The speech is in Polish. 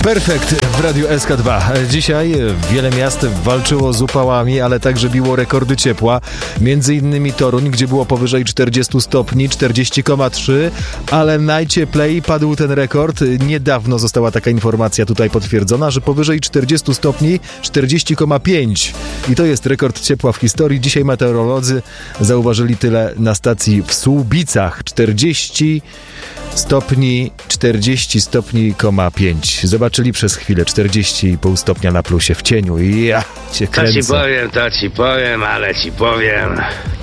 Perfekt w Radiu SK2. Dzisiaj wiele miast walczyło z upałami, ale także biło rekordy ciepła. Między innymi Toruń, gdzie było powyżej 40 stopni, 40,3, ale najcieplej padł ten rekord. Niedawno została taka informacja tutaj potwierdzona, że powyżej 40 stopni, 40,5. I to jest rekord ciepła w historii. Dzisiaj meteorolodzy zauważyli tyle na stacji w Słubicach. 40 stopni, 40 stopni,5. Zobaczyli przez chwilę 40,5 stopnia na plusie w cieniu. I ja cię kręcę. To ci powiem, ale ci powiem.